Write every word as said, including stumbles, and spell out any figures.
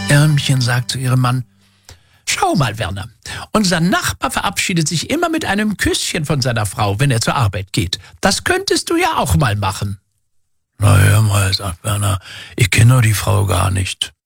Irmchen sagt zu ihrem Mann: Schau mal, Werner, unser Nachbar verabschiedet sich immer mit einem Küsschen von seiner Frau, wenn er zur Arbeit geht. Das könntest du ja auch mal machen. Na hör mal, sagt Werner, ich kenne doch die Frau gar nicht.